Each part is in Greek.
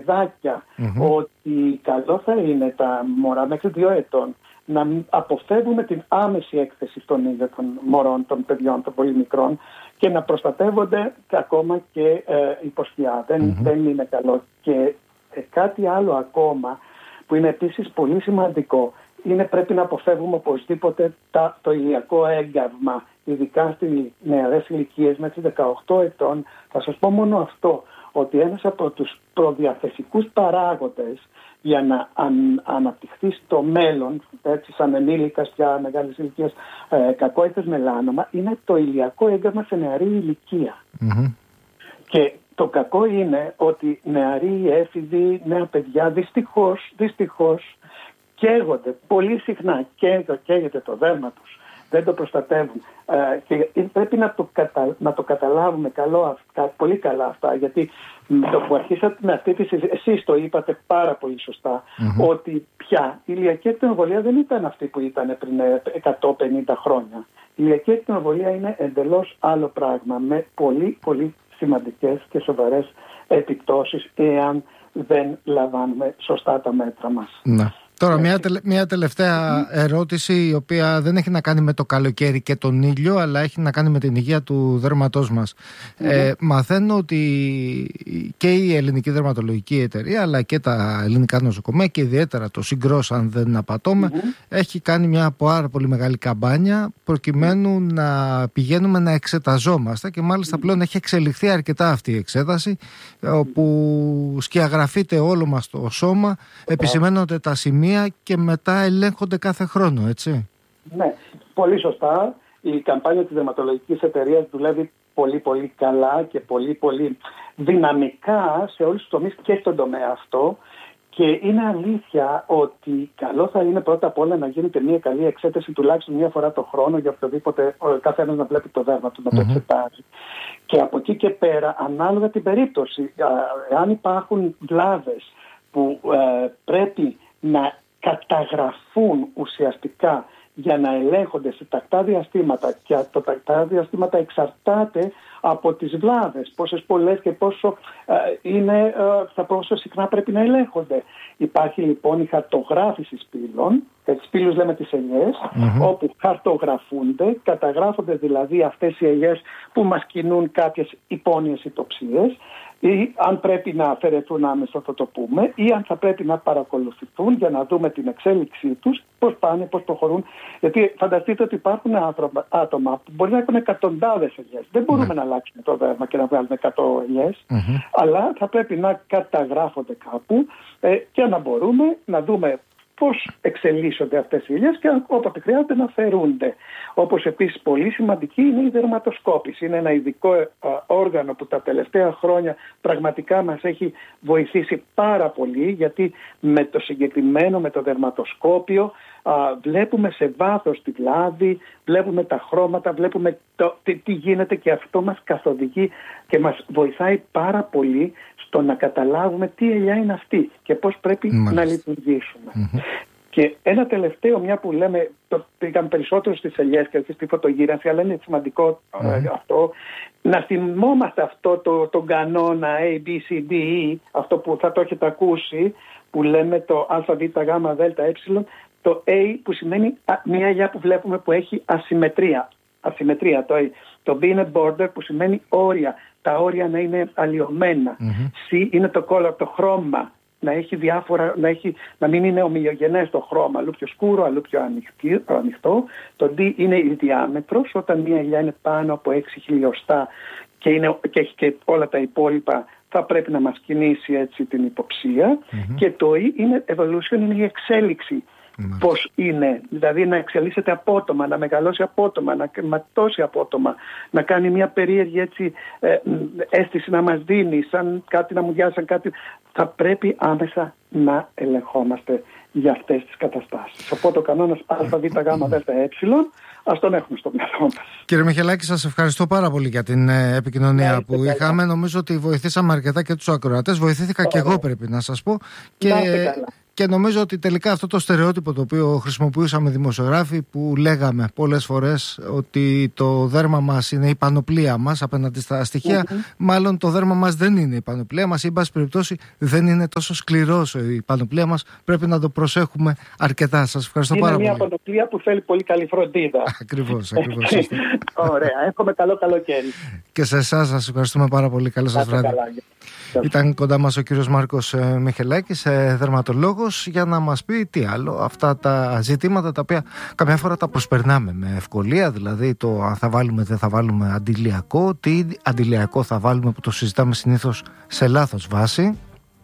παιδάκια, ότι καλό θα είναι τα μωρά μέχρι 2 ετών να αποφεύγουμε την άμεση έκθεση στον ήλιο των μωρών, των παιδιών, των πολύ μικρών, και να προστατεύονται ακόμα και υπό σκιά. Δεν είναι καλό. Και κάτι άλλο ακόμα που είναι επίσης πολύ σημαντικό είναι πρέπει να αποφεύγουμε οπωσδήποτε το ηλιακό έγκαυμα, ειδικά στις νεαρές ηλικίες μέχρι 18 ετών. Θα σας πω μόνο αυτό, ότι ένας από τους προδιαθεσικούς παράγοντες για να αναπτυχθεί στο μέλλον, έτσι σαν ενήλικας για μεγάλες ηλικίες, κακόηθες μελάνομα, είναι το ηλιακό έγκαυμα σε νεαρή ηλικία. Και το κακό είναι ότι νεαροί, έφηβοι, νέα παιδιά δυστυχώς καίγονται πολύ συχνά, καίγεται το δέρμα τους, δεν το προστατεύουν, και πρέπει να το καταλάβουμε πολύ καλά αυτά, γιατί το που αρχίσατε με αυτή τη συζήτηση, εσείς το είπατε πάρα πολύ σωστά, ότι πια η ηλιακή ακτινοβολία δεν ήταν αυτή που ήταν πριν 150 χρόνια. Η ηλιακή ακτινοβολία είναι εντελώς άλλο πράγμα, με πολύ πολύ σημαντικές και σοβαρές επιπτώσεις εάν δεν λαμβάνουμε σωστά τα μέτρα μας. Ναι. Τώρα μια τελευταία ερώτηση, η οποία δεν έχει να κάνει με το καλοκαίρι και τον ήλιο, αλλά έχει να κάνει με την υγεία του δέρματός μας. Μαθαίνω ότι και η Ελληνική Δερματολογική Εταιρεία, αλλά και τα ελληνικά νοσοκομεία και ιδιαίτερα το Συγκρός, αν δεν απατώμε, έχει κάνει μια πάρα πολύ μεγάλη καμπάνια προκειμένου να πηγαίνουμε να εξεταζόμαστε, και μάλιστα πλέον έχει εξελιχθεί αρκετά αυτή η εξέταση, όπου σκιαγραφείται όλο μας το σώμα, επισημαίνονται τα σημεία και μετά ελέγχονται κάθε χρόνο, έτσι. Ναι, πολύ σωστά. Η καμπάνια της Δερματολογικής Εταιρείας δουλεύει πολύ πολύ καλά και πολύ πολύ δυναμικά σε όλους τους τομείς και στον τομέα αυτό. Και είναι αλήθεια ότι καλό θα είναι πρώτα απ' όλα να γίνεται μια καλή εξέταση τουλάχιστον μια φορά το χρόνο για οποιοδήποτε, ο καθένας να βλέπει το δέρμα του, να το εξετάζει. Και από εκεί και πέρα, ανάλογα την περίπτωση, αν υπάρχουν βλάβες που πρέπει να καταγραφούν ουσιαστικά για να ελέγχονται σε τακτά διαστήματα, και το τακτά διαστήματα εξαρτάται από τις βλάβες, πόσες πολλές και πόσο συχνά πρέπει να ελέγχονται. Υπάρχει λοιπόν η χαρτογράφηση σπήλων, σπήλους λέμε τις ελιές, όπου χαρτογραφούνται, καταγράφονται δηλαδή αυτές οι ελιές που μας κινούν κάποιες υπόνοιες ητοψίες, ή αν πρέπει να αφαιρεθούν άμεσα, θα το πούμε, ή αν θα πρέπει να παρακολουθηθούν για να δούμε την εξέλιξή τους, πώς πάνε, πώς προχωρούν. Γιατί φανταστείτε ότι υπάρχουν άτομα που μπορεί να έχουν εκατοντάδες ελιές. Δεν μπορούμε να αλλάξουμε το δέρμα και να βγάλουμε 100 ελιές, αλλά θα πρέπει να καταγράφονται κάπου και να μπορούμε να δούμε πώς εξελίσσονται αυτές οι ελιές και όποτε χρειάζεται να αφαιρούνται. Όπως επίσης πολύ σημαντική είναι η δερματοσκόπηση. Είναι ένα ειδικό όργανο που τα τελευταία χρόνια πραγματικά μας έχει βοηθήσει πάρα πολύ, γιατί με το συγκεκριμένο, με το δερματοσκόπιο, βλέπουμε σε βάθος τη βλάβη, βλέπουμε τα χρώματα, βλέπουμε τι γίνεται, και αυτό μας καθοδηγεί και μας βοηθάει πάρα πολύ στο να καταλάβουμε τι ελιά είναι αυτή και πώς πρέπει να λειτουργήσουμε. Και ένα τελευταίο, μια που λέμε, πήγαμε περισσότερο στις ελιές και στη φωτογύρανση, αλλά είναι σημαντικό αυτό, να θυμόμαστε αυτό τον κανόνα A, B, C, D, E, αυτό που θα το έχετε ακούσει, που λέμε το α, β, γ, δ, ε, το A που σημαίνει μια ελιά που βλέπουμε που έχει ασυμμετρία, το A. Το B είναι border που σημαίνει όρια, τα όρια να είναι αλλοιωμένα. C είναι το color, το χρώμα, να έχει διάφορα, να μην είναι ομοιογενές το χρώμα, αλλού πιο σκούρο, αλλού πιο ανοιχτό. Το D είναι η διάμετρος, όταν μια ελιά είναι πάνω από 6 χιλιοστά και έχει και όλα τα υπόλοιπα, θα πρέπει να μας κινήσει έτσι την υποψία. Και το E είναι evolution, είναι η εξέλιξη. Πώς είναι, δηλαδή να εξελίσσεται απότομα, να μεγαλώσει απότομα, να ματώσει απότομα, να κάνει μια περίεργη έτσι, αίσθηση να μας δίνει, σαν κάτι να μου διάσει, σαν κάτι. Θα πρέπει άμεσα να ελεγχόμαστε για αυτές τις καταστάσεις. Οπότε ο κανόνας α, β, γ, δ, ε, ας τον έχουμε στο μυαλό μας. Κύριε Μιχελάκη, σας ευχαριστώ πάρα πολύ για την επικοινωνία που είχαμε. Νομίζω ότι βοηθήσαμε αρκετά και τους ακροατές. Βοηθήθηκα και εγώ, πρέπει να σας πω. Και νομίζω ότι τελικά αυτό το στερεότυπο το οποίο χρησιμοποιούσαμε δημοσιογράφοι, που λέγαμε πολλές φορές ότι το δέρμα μας είναι η πανοπλία μας απέναντι στα στοιχεία, μάλλον το δέρμα μας δεν είναι η πανοπλία μας, ή εν πάση περιπτώσει δεν είναι τόσο σκληρός η πανοπλία μας. Πρέπει να το προσέχουμε αρκετά. Σας ευχαριστώ πάρα πολύ. Είναι μια πανοπλία που θέλει πολύ καλή φροντίδα. Ακριβώς. Ωραία. Εύχομαι καλό καλοκαίρι. Και σε εσάς σας ευχαριστούμε πάρα πολύ. Καλό σας βράδυ. Ήταν κοντά μας ο κύριος Μάρκος Μιχελάκης, δερματολόγος, για να μας πει τι άλλο, αυτά τα ζητήματα τα οποία καμιά φορά τα προσπερνάμε με ευκολία, δηλαδή το αν θα βάλουμε δεν θα βάλουμε αντιλιακό, τι αντιλιακό θα βάλουμε, που το συζητάμε συνήθως σε λάθος βάση.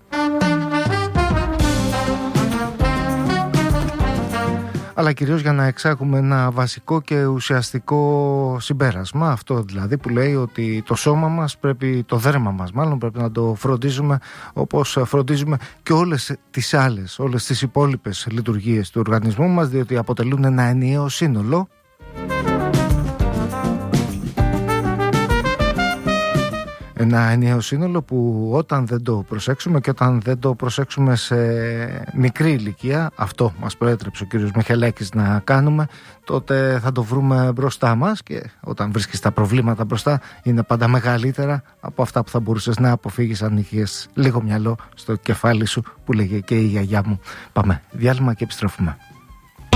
Αλλά κυρίως για να εξάγουμε ένα βασικό και ουσιαστικό συμπέρασμα, αυτό δηλαδή που λέει ότι το σώμα μας πρέπει, το δέρμα μας μάλλον, πρέπει να το φροντίζουμε όπως φροντίζουμε και όλες τις υπόλοιπες λειτουργίες του οργανισμού μας, διότι αποτελούν ένα ενιαίο σύνολο. Ένα ενιαίο σύνολο που όταν δεν το προσέξουμε, και όταν δεν το προσέξουμε σε μικρή ηλικία, αυτό μας προέτρεψε ο κύριος Μιχελάκης να κάνουμε, τότε θα το βρούμε μπροστά μας, και όταν βρίσκεις τα προβλήματα μπροστά είναι πάντα μεγαλύτερα από αυτά που θα μπορούσες να αποφύγεις αν είχες λίγο μυαλό στο κεφάλι σου, που λέγε και η γιαγιά μου. Πάμε διάλειμμα και επιστρέφουμε.